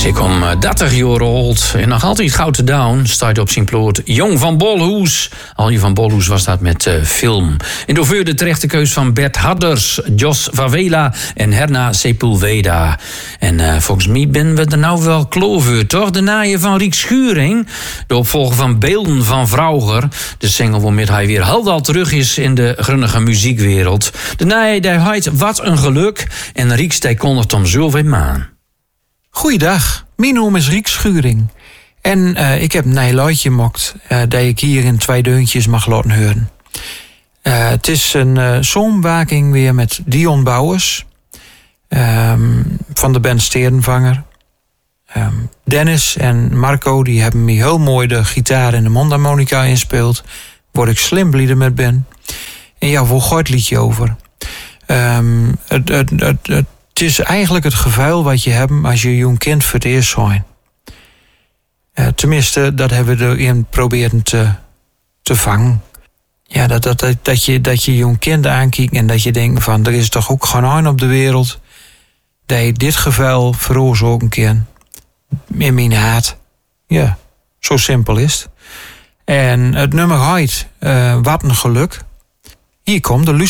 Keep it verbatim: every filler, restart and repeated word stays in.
Ik kom dertig jaar oud en nog altijd goud down. Staat op zijn ploot Jong van Bolhoes. Alje van Bolhoes was dat met uh, film. En door de terechte keus van Bert Hadders, Jos Favela en Herna Sepulveda. En uh, volgens mij ben we er nou wel klover, toch? De naaien van Riek Schuring. De opvolger van Beelden van Vrauger. De single waarmee hij weer heel terug is in de grunnige muziekwereld. De naaien die heet Wat een geluk. En Rieks die kondigt om zoveel maan. Goeiedag, mijn naam is Riek Schuring. En uh, ik heb een nijluidje mokt uh, dat ik hier in twee deuntjes mag laten horen. Uh, het is een uh, zoomwaking weer met Dion Bouwers. Um, van de band Sterenvanger. Um, Dennis en Marco die hebben me heel mooi de gitaar en de mondharmonica inspeeld. Waar ik slim blieden met ben. En ja, voor gooit liedje over. Um, het, het, het, het Het is eigenlijk het gevuil wat je hebt als je een jong kind voor het eerst zijn. Uh, tenminste, dat hebben we erin proberen te, te vangen. Ja, dat, dat, dat, dat, je, dat je jong kind aankijkt en dat je denkt van... er is toch ook geen een op de wereld... dat je dit gevuil veroorzaken kan. In mijn haat. Ja, zo simpel is het. En het nummer heet uh, Wat een geluk. Hier komt de luister.